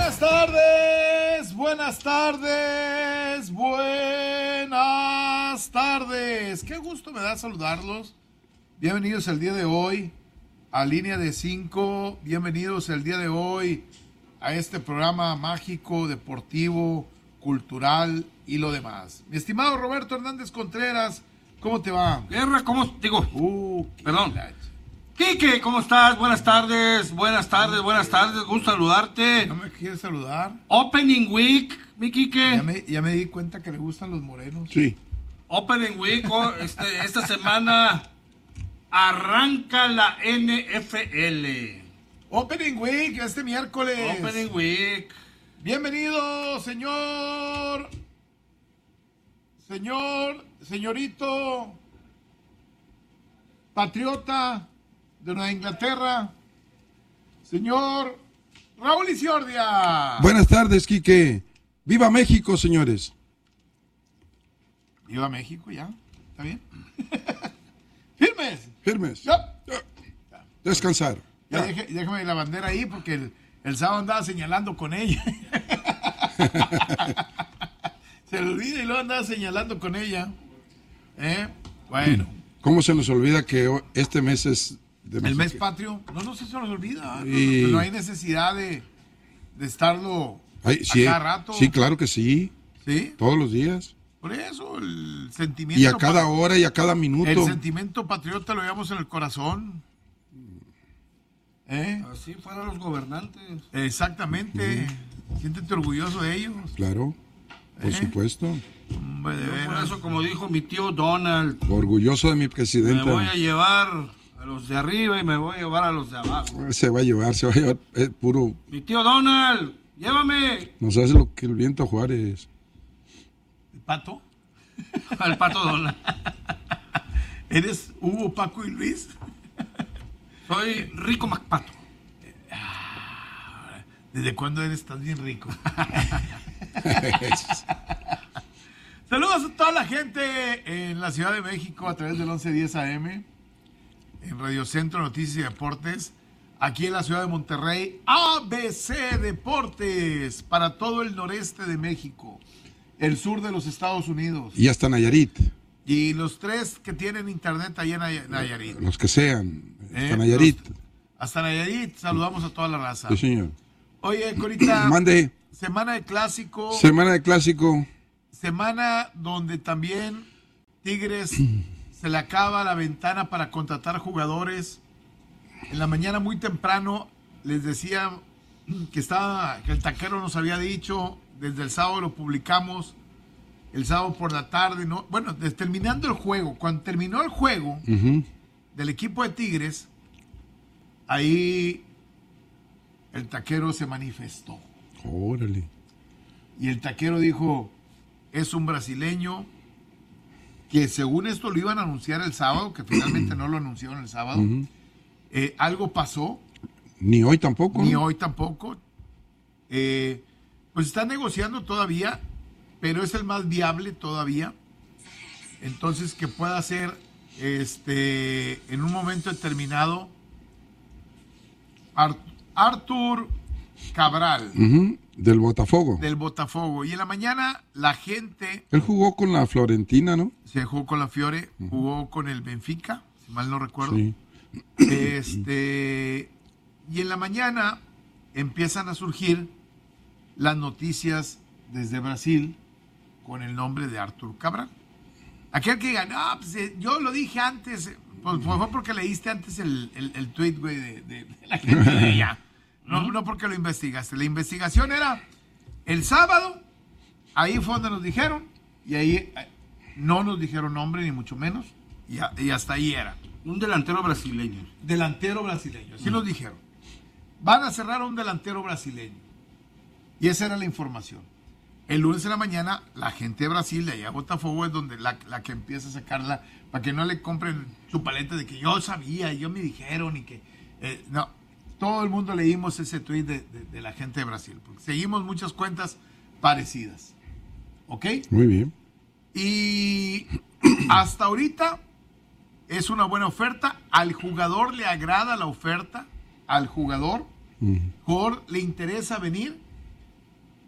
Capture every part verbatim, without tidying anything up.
Buenas tardes, buenas tardes, buenas tardes. Qué gusto me da saludarlos. Bienvenidos el día de hoy a Línea de Cinco. Bienvenidos el día de hoy a este programa mágico, deportivo, cultural y lo demás. Mi estimado Roberto Hernández Contreras, ¿cómo te va? Guerra, ¿cómo? Digo, Uh, perdón. La... Quique, ¿cómo estás? Buenas tardes, buenas tardes, buenas tardes. Gusto saludarte. ¿No me quieres saludar? Opening Week, mi Quique. Ya me, ya me di cuenta que le gustan los morenos. Sí. Opening Week, oh, este, esta semana arranca la N F L. Opening Week, este miércoles. Opening Week. Bienvenido, señor. Señor, señorito. Patriota de Nueva Inglaterra. Señor Raúl Iciordia. Buenas tardes, Quique. ¡Viva México, señores! Viva México, ya. ¿Está bien? ¡Firmes! Firmes. Ya. Descansar. Ya, Ya. deje- déjame la bandera ahí porque el, el sábado andaba señalando con ella. Se le olvida y luego andaba señalando con ella. ¿Eh? Bueno, ¿Cómo se nos olvida que ho- este mes es de el México? mes patrio, no, no se nos olvida. No, Y- no, no hay necesidad de, de estarlo Ay, sí, a cada rato. sí, claro que sí. ¿Sí? Todos los días. Por eso, el sentimiento. Y a cada pa- hora y a cada El minuto. sentimiento patriota lo llevamos en el corazón. ¿Eh? Así fueron los gobernantes. Exactamente. Siéntete orgulloso de ellos. Claro, por ¿Eh? supuesto. Hombre, de Yo por veras. eso, como dijo mi tío Donald, Orgulloso de mi me presidenta. voy a llevar a los de arriba y me voy a llevar a los de abajo. Se va a llevar, se va a llevar. Es puro. Mi tío Donald, llévame Nos hace lo que el viento Juárez. ¿El pato? al pato Donald. ¿Eres Hugo, Paco y Luis? Soy Rico MacPato. ¿Desde cuándo eres tan bien rico? Saludos a toda la gente en la Ciudad de México a través del once diez A M, en Radio Centro Noticias y Deportes, aquí en la ciudad de Monterrey, A B C Deportes, para todo el noreste de México, el sur de los Estados Unidos, Y hasta Nayarit. y los tres que tienen internet allá en Nay- Nayarit. Los que sean. ¿Eh? Hasta Nayarit. Los- hasta Nayarit, saludamos a toda la raza. Sí, señor. Oye, Corita, Mande. semana de clásico, Semana de clásico. semana donde también Tigres se le acaba la ventana para contratar jugadores. En la mañana muy temprano les decía que estaba, que el taquero nos había dicho, desde el sábado lo publicamos, el sábado por la tarde, ¿no? Bueno, desde terminando el juego, cuando terminó el juego Ujú. del equipo de Tigres, ahí el taquero se manifestó. Órale. Y el taquero dijo, es un brasileño que según esto lo iban a anunciar el sábado, que finalmente no lo anunciaron el sábado. Ujú. Eh, algo pasó, Ni hoy tampoco. ni ¿no? hoy tampoco. Eh, pues está negociando todavía, pero es el más viable todavía. Entonces que pueda ser este en un momento determinado Ar- Artur Cabral Ujú. Del Botafogo. del Botafogo. Y en la mañana la gente Él jugó con la Florentina, ¿no? se jugó con la Fiore, jugó con el Benfica, si mal no recuerdo. Sí. Este, y en la mañana empiezan a surgir las noticias desde Brasil con el nombre de Artur Cabral. Aquel que diga, no, pues eh, yo lo dije antes, eh, pues fue porque leíste antes el, el, el tweet, güey, de, de- de la gente de ella. No, no porque lo investigaste. La investigación era el sábado, ahí fue donde nos dijeron, y ahí eh, no nos dijeron nombre, ni mucho menos, y, a- y hasta ahí era. Un delantero brasileño. Delantero brasileño, así nos dijeron. Van a cerrar a un delantero brasileño. Y esa era la información. El lunes en la mañana, la gente de Brasil, de allá a Botafogo, es donde la, la que empieza a sacarla, para que no le compren su paleta de que yo sabía, y yo me dijeron, y que... eh, no, todo el mundo leímos ese tweet de, de- de la gente de Brasil, porque seguimos muchas cuentas parecidas. ¿Ok? Muy bien. Y hasta ahorita es una buena oferta. Al jugador le agrada la oferta. Al jugador. Ujú. Jugador le interesa venir.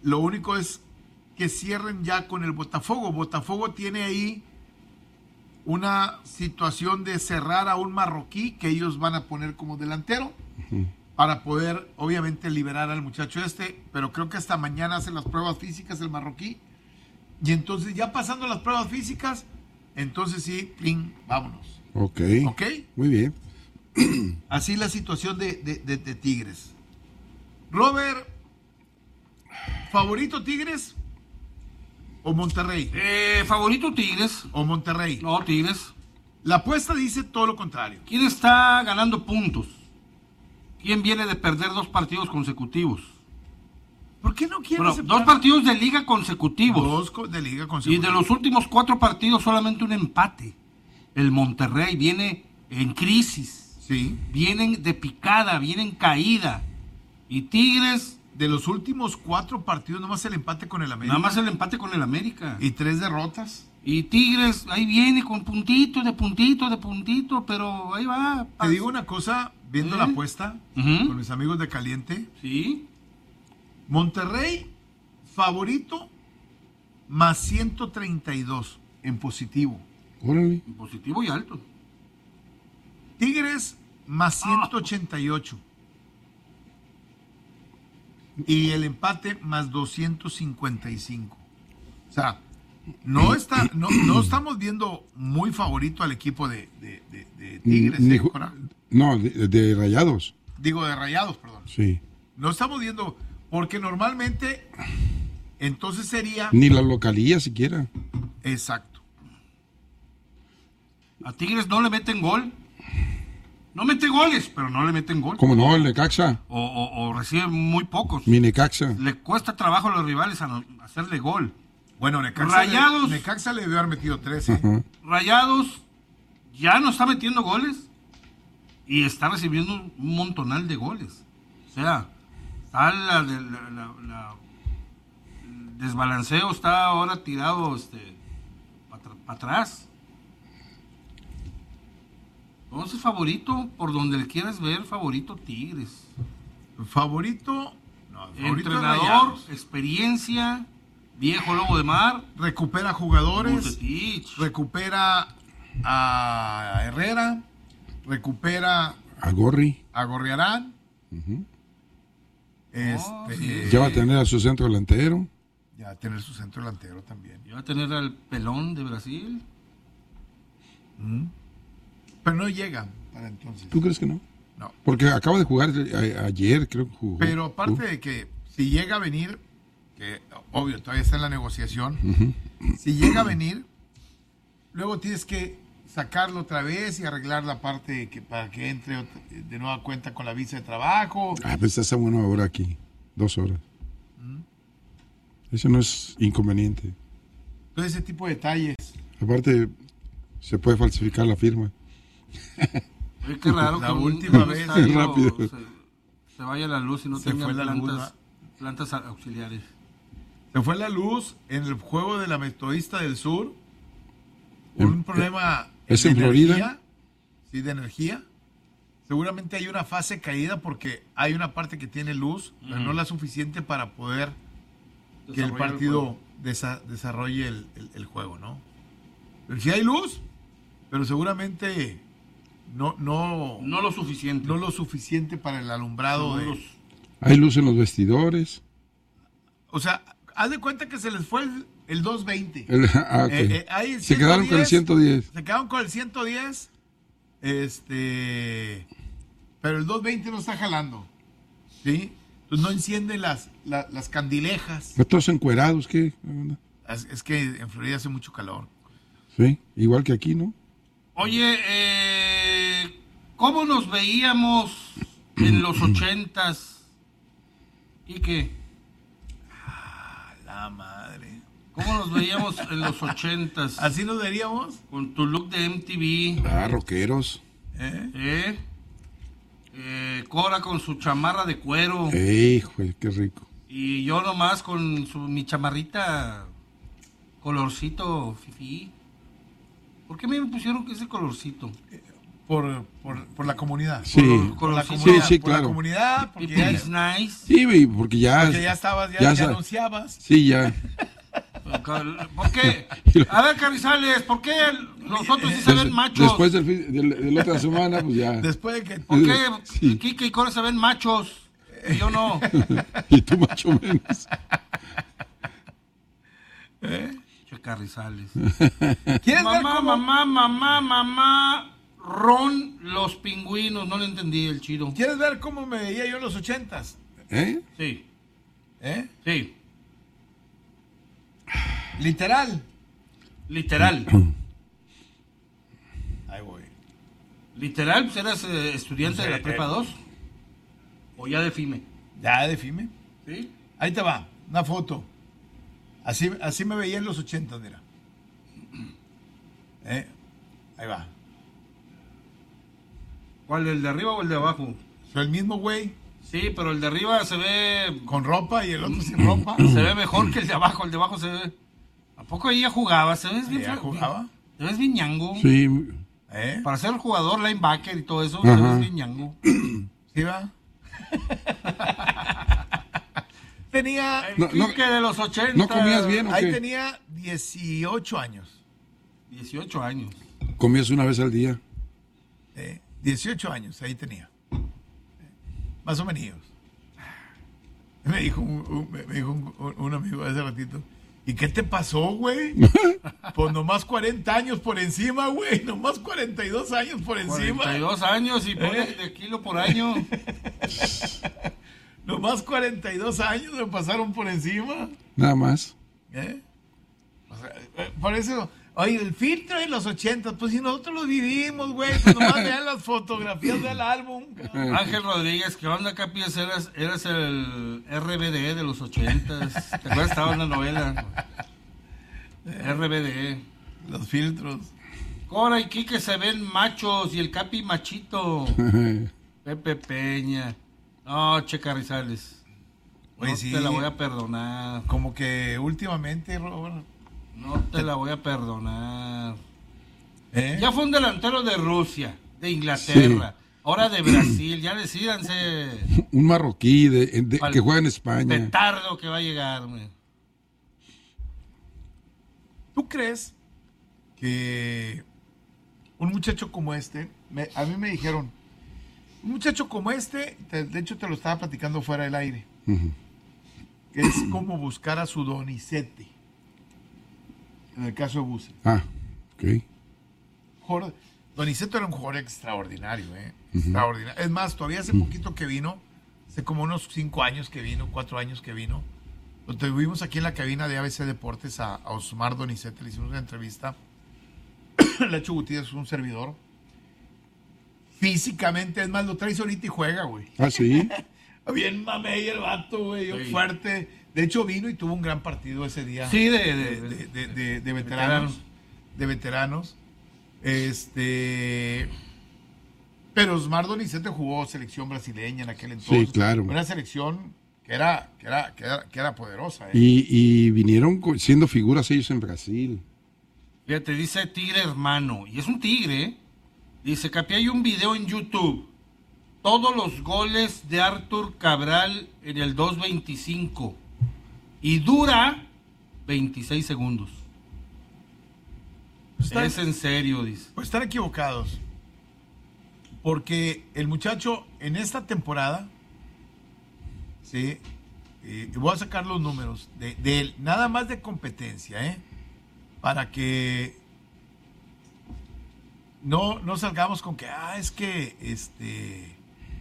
lo único es que cierren ya con el Botafogo. Botafogo tiene ahí una situación de cerrar a un marroquí que ellos van a poner como delantero uh-huh. para poder, obviamente, liberar al muchacho este, pero creo que hasta mañana hacen las pruebas físicas el marroquí, y entonces ya pasando las pruebas físicas, entonces sí, pling, vámonos. Ok. Ok. Muy bien. Así la situación de, de, de, de Tigres. Robert, ¿favorito Tigres o Monterrey? Eh, favorito Tigres. ¿O Monterrey? No, Tigres. La apuesta dice todo lo contrario. ¿Quién está ganando puntos? ¿Quién viene de perder dos partidos consecutivos? ¿Por qué no quieren bueno, dos partidos de liga consecutivos. Dos de liga consecutivos. Y de los últimos cuatro partidos solamente un empate. El Monterrey viene en crisis. Sí. Vienen de picada, vienen caída. Y Tigres... De los últimos cuatro partidos, nomás el empate con el América. Nada más el empate con el América. Y tres derrotas. Y Tigres, ahí viene con puntito, de puntito, de puntito, pero ahí va. Te digo una cosa, viendo ¿Eh? la apuesta, uh-huh. con mis amigos de Caliente. Sí. Monterrey, favorito, más ciento treinta y dos en positivo. Órale. En positivo y alto. Tigres, más ciento ochenta y ocho. Ah. Y el empate más doscientos cincuenta y cinco. O sea, no está, no, no estamos viendo muy favorito al equipo de, de, de, de Tigres. Ni, ¿eh, no, de, de Rayados. Digo, de Rayados, perdón. Sí. No estamos viendo, porque normalmente, entonces sería... Ni la localía siquiera. Exacto. A Tigres no le meten gol. No mete goles, pero no le meten gol. ¿Cómo no? El Necaxa. O, o, o recibe muy pocos. Mi Necaxa. Le cuesta trabajo a los rivales a no, hacerle gol. Bueno, Necaxa, Rayados, le, Necaxa le debió haber metido trece. Uh-huh. Rayados ya no está metiendo goles y está recibiendo un montonal de goles. O sea, está la, la, la, la, la el desbalanceo está ahora tirado este, para pa atrás. Entonces, favorito, por donde le quieras ver, favorito Tigres. Favorito, no, favorito entrenador, experiencia, viejo lobo de mar. Recupera jugadores, Bucetich. recupera a Herrera, recupera a Gorri. A Gorriarán. Uh-huh. Este, oh, sí. Ya va a tener a su centro delantero. Ya va a tener su centro delantero también. Ya va a tener al pelón de Brasil. Uh-huh. Pero no llega para entonces. ¿Tú crees que no? No. Porque acaba de jugar a, ayer, creo que jugó. Pero aparte uh. de que si llega a venir, que obvio todavía está en la negociación, uh-huh. si llega a venir, luego tienes que sacarlo otra vez y arreglar la parte que para que entre de nueva cuenta con la visa de trabajo. Ah, pues está una hora aquí, dos horas. Uh-huh. Eso no es inconveniente. Todo ese tipo de detalles. Aparte, se puede falsificar la firma. Oye, qué raro la que última un, vez un estadio rápido. Se, se vaya la luz y no se tenga fue la plantas, luz, plantas auxiliares. Se fue la luz en el juego de la Metodista del Sur. Un ¿En, problema ¿Es de en Florida? Energía, sí, de energía. Seguramente hay una fase caída porque hay una parte que tiene luz, mm. pero no la suficiente para poder que el partido el desa desarrolle el, el, el juego, ¿no? Pero sí hay luz, pero seguramente no no no lo suficiente. No lo suficiente para el alumbrado. De... Hay luz en los vestidores. O sea, haz de cuenta que se les fue el, el doscientos veinte. El, ah, okay. eh, eh, hay se quedaron con el ciento diez. Se quedaron con el ciento diez. Este, pero el doscientos veinte no está jalando. ¿Sí? Entonces no encienden las, la, las candilejas. ¿Todos encuerados? ¿Qué? Es, es que en Florida hace mucho calor. Sí, igual que aquí, ¿no? Oye, eh, ¿cómo nos veíamos en los ochentas? ¿Y qué? Ah, la madre. ¿Cómo nos veíamos en los ochentas? ¿Así nos veríamos? Con tu look de M T V. Ah, rockeros. ¿Eh? ¿Eh? Eh, Cora con su chamarra de cuero. ¡Ey, güey, qué rico! Y yo nomás con su, mi chamarrita colorcito fifí. ¿Por qué me pusieron ese colorcito? por, por, por la comunidad. Sí. Por, por la Sí, comunidad. sí, por claro. la comunidad, porque ya, It's nice. Sí, güey, porque ya. porque ya estabas, ya, ya ya sa- anunciabas. Sí, ya. ¿Por qué? A ver, Carrizales, ¿por qué los otros sí se ven Des- machos? Después del, fin- del- de la otra semana, pues ya. Después de que... ¿Por qué Sí. Kike y Cora se ven machos? Y yo no. Y tú más o menos. Che, Carrizales. ¿Quieres ver Mamá, cómo, mamá, mamá, mamá. Ron, los pingüinos. No le entendí el chido. ¿Quieres ver cómo me veía yo en los ochentas? ¿Eh? Sí, ¿Eh? sí. Literal. Literal. Ahí voy. Literal, pues eras eh, estudiante Pues, de eh, la prepa eh. dos. O ya de FIME. Ya, de Fime. ¿Sí? Ahí te va, una foto. Así, así me veía en los ochentas, mira. ¿Eh? Ahí va. ¿Cuál, el de arriba o el de abajo? Soy el mismo güey, Sí, pero el de arriba se ve con ropa y el otro sin ropa. se ve mejor que el de abajo. El de abajo se ve. ¿A poco ella jugaba? ¿Se ves bien? ¿Ella fla- jugaba? ¿Se ves bien ñango? Sí. ¿Eh? Para ser jugador, linebacker y todo eso, se Ajá. ves bien ñango. ¿Sí va? Tenía... El No, no- Quique de los ochenta. ¿No comías bien o Ahí qué? tenía dieciocho años. dieciocho años. Comías una vez al día. ¿Eh? dieciocho años, ahí tenía. ¿Eh? Más o menos. Me dijo un, un- me dijo un, un- un amigo hace ratito. ¿Y qué te pasó, güey? Pues nomás cuarenta años por encima, güey. Nomás cuarenta y dos años por encima. cuarenta y dos años y pone ¿Eh? de kilo por año. Nomás cuarenta y dos años me pasaron por encima. Nada más. ¿Eh? O sea, eh, por eso, oye, el filtro de los ochentas, pues si nosotros lo vivimos, güey. Pues nomás vean las fotografías del álbum. cabrón. Ángel Rodríguez, ¿qué onda, Capías? Eras, eras el R B D de los ochentas. ¿Te acuerdas? Estaba en la novela. R B D. Los filtros. Cora y Quique se ven machos y el Capi machito. Pepe Peña. No, Che Carrizales. Oye, No sí. te la voy a perdonar. Como que últimamente, Robert, No te la voy a perdonar. ¿eh? Ya fue un delantero de Rusia, de Inglaterra, ahora de Brasil. Ya decídanse, Un marroquí de, de- Al- que juega en España. petardo que va a llegar, güey. ¿Tú crees que un muchacho como este, me- a mí me dijeron, un muchacho como este, te- de hecho te lo estaba platicando fuera del aire, Ujú. que es como buscar a su Donizete, en el caso de Buse. Ah, ok. Jorge- Donizeto era un jugador extraordinario, ¿eh? Extraordinario. Es más, todavía hace poquito que vino, hace como unos cinco años que vino, cuatro años que vino, lo tuvimos aquí en la cabina de A B C Deportes a, a Osmar Donizete, le hicimos una entrevista. Lacho Gutiérrez es un servidor. Físicamente, es más, lo traes ahorita y juega, güey. Ah, sí. Bien mamey el vato, güey, Sí. fuerte. De hecho, vino y tuvo un gran partido ese día. Sí, de, de, de, de- de- de- de veteranos, veteranos. de veteranos. Este, pero Osmar Donizete jugó selección brasileña en aquel entonces. Sí, claro. Una selección que era, que era, que era, que era poderosa. ¿eh? Y, y vinieron co- siendo figuras ellos en Brasil. Fíjate, dice Tigre Hermano, y es un tigre, ¿eh? Dice, Capi, hay un video en YouTube. Todos los goles de Artur Cabral en el dos veinticinco. Y dura veintiséis segundos. Están- Es en serio, dice. Pues están equivocados. Porque el muchacho en esta temporada, sí, eh, y voy a sacar los números de, de él, nada más de competencia, ¿eh? Para que no, no salgamos con que, ah, es que este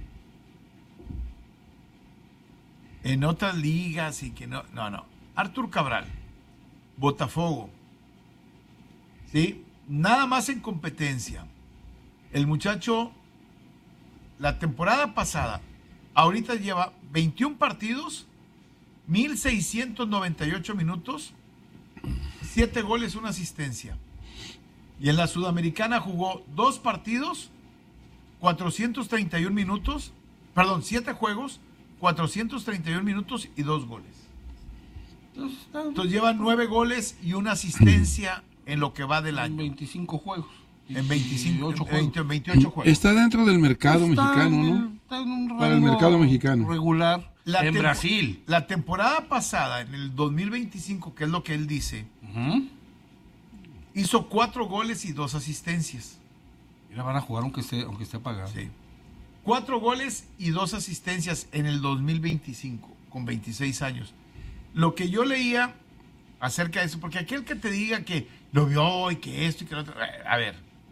en otras ligas y que no, no, no. Artur Cabral, Botafogo, ¿sí? Nada más en competencia. El muchacho, la temporada pasada, ahorita lleva veintiún partidos, mil seiscientos noventa y ocho minutos, siete goles, una asistencia. Y en la Sudamericana jugó dos partidos, cuatrocientos treinta y uno minutos, perdón, siete juegos, cuatrocientos treinta y uno minutos y dos goles. Entonces, están Entonces lleva nueve goles y una asistencia en lo que va del año. veinticinco juegos. En veinticinco, veintiocho en veinte, veintiocho juegos. Está dentro del mercado Está mexicano, en el- ¿no? está en un Para el rango mercado mexicano. regular La en tempo- Brasil. La temporada pasada, en el dos mil veinticinco, que es lo que él dice, Ujú. hizo cuatro goles y dos asistencias. Mira, van a jugar aunque esté, aunque esté pagado. Sí. Cuatro goles y dos asistencias en el dos mil veinticinco, con veintiséis años. Lo que yo leía acerca de eso, porque aquel que te diga que lo vio y que esto y que lo otro, a ver,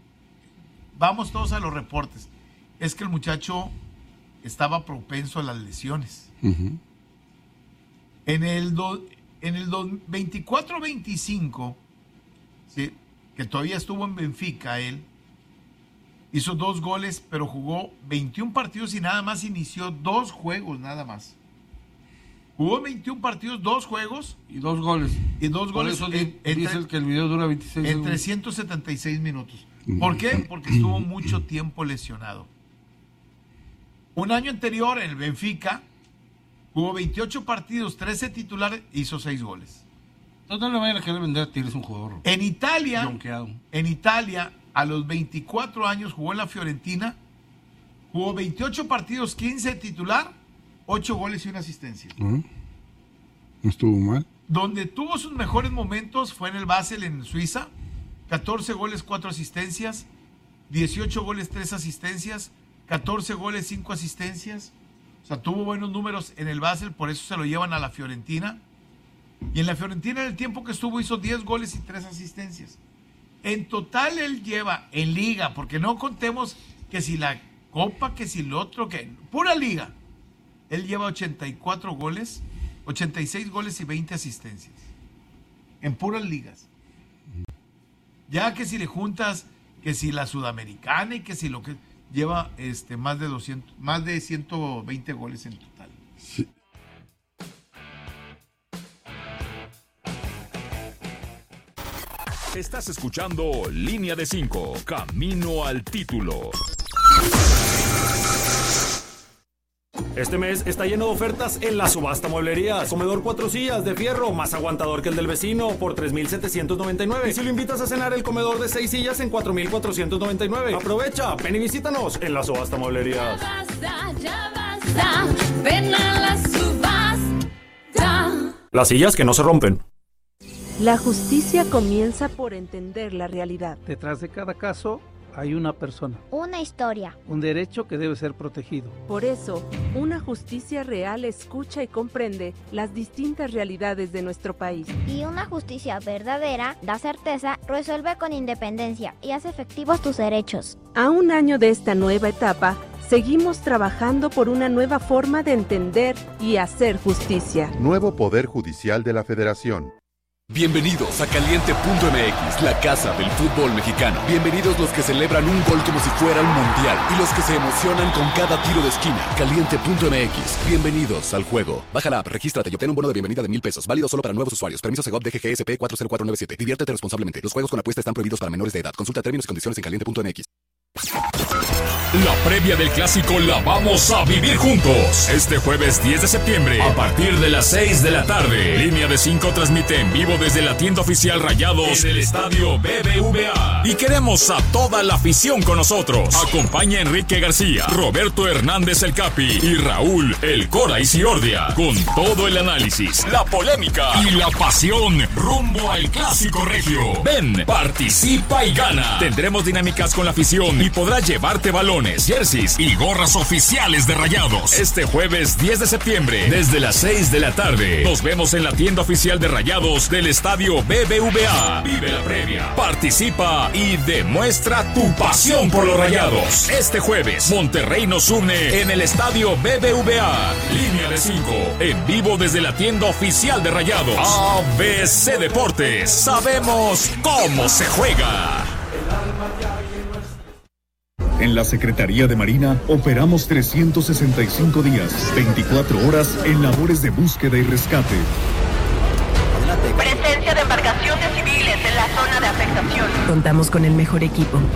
vamos todos a los reportes. Es que el muchacho estaba propenso a las lesiones. Ujú. En el, do, en el veinticuatro veinticinco, ¿sí?, que todavía estuvo en Benfica, él hizo dos goles, pero jugó veintiún partidos y nada más inició dos juegos, nada más. Jugó veintiún partidos, dos juegos Y dos goles. y dos Por goles eso en, di- en dice tre- que el video dura veintiséis en segundos. trescientos setenta y seis minutos. ¿Por qué? Porque estuvo mucho tiempo lesionado. Un año anterior, en el Benfica, jugó veintiocho partidos, trece titulares, hizo seis goles. Entonces no le vayan a querer vender a Tigres un jugador En Italia, yonqueado. en Italia, a los veinticuatro años jugó en la Fiorentina, jugó veintiocho partidos, quince titular, ocho goles y una asistencia. Ah, no estuvo mal. Donde tuvo sus mejores momentos fue en el Basel, en Suiza, catorce goles, cuatro asistencias, dieciocho goles, tres asistencias, catorce goles, cinco asistencias. O sea, tuvo buenos números en el Basel, por eso se lo llevan a la Fiorentina. Y en la Fiorentina, en el tiempo que estuvo, hizo diez goles y tres asistencias. En total él lleva en liga, porque no contemos que si la Copa, que si el otro, que pura liga. Él lleva ochenta y cuatro goles, ochenta y seis goles y veinte asistencias. En puras ligas. Ya que si le juntas, que si la Sudamericana y que si lo que lleva este más de doscientos, más de ciento veinte goles en total. Sí. Estás escuchando Línea de cinco, Camino al Título. Este mes está lleno de ofertas en la subasta Mueblerías. Comedor cuatro sillas de fierro, más aguantador que el del vecino, por tres mil setecientos noventa y nueve. Y si lo invitas a cenar, el comedor de seis sillas en cuatro mil cuatrocientos noventa y nueve. Aprovecha, ven y visítanos en la subasta Mueblerías. Ya basta, ya basta, ven a la subasta. Las sillas que no se rompen. La justicia comienza por entender la realidad. Detrás de cada caso hay una persona, Una historia. un derecho que debe ser protegido. Por eso, una justicia real escucha y comprende las distintas realidades de nuestro país. Y una justicia verdadera da certeza, resuelve con independencia y hace efectivos tus derechos. A un año de esta nueva etapa, seguimos trabajando por una nueva forma de entender y hacer justicia. Nuevo Poder Judicial de la Federación. Bienvenidos a Caliente punto M X, la casa del fútbol mexicano. Bienvenidos los que celebran un gol como si fuera un mundial y los que se emocionan con cada tiro de esquina. Caliente punto M X, bienvenidos al juego. Baja la app, regístrate y obtén un bono de bienvenida de mil pesos, válido solo para nuevos usuarios. Permiso Segov D G G S P cuatro cero cuatro nueve siete. Diviértete responsablemente. Los juegos con apuesta están prohibidos para menores de edad. Consulta términos y condiciones en caliente punto M X. La previa del clásico la vamos a vivir juntos. Este jueves diez de septiembre, a partir de las seis de la tarde. Línea de cinco transmite en vivo desde la tienda oficial Rayados en el estadio B B V A. Y queremos a toda la afición con nosotros. Acompaña a Enrique García, Roberto Hernández el Capi y Raúl el Cora Isiordia. Con todo el análisis, la polémica y la pasión rumbo al clásico regio. Ven, participa y gana. Tendremos dinámicas con la afición y podrás llevarte balones, jerseys y gorras oficiales de Rayados. Este jueves diez de septiembre, desde las seis de la tarde. Nos vemos en la tienda oficial de Rayados del estadio B B V A. Vive la previa, participa y demuestra tu pasión por los Rayados. Este jueves, Monterrey nos une en el estadio B B V A. Línea de cinco, en vivo desde la tienda oficial de Rayados. A B C Deportes, sabemos cómo se juega. En la Secretaría de Marina operamos trescientos sesenta y cinco días, veinticuatro horas en labores de búsqueda y rescate. Presencia de embarcaciones civiles en la zona de afectación. Contamos con el mejor equipo.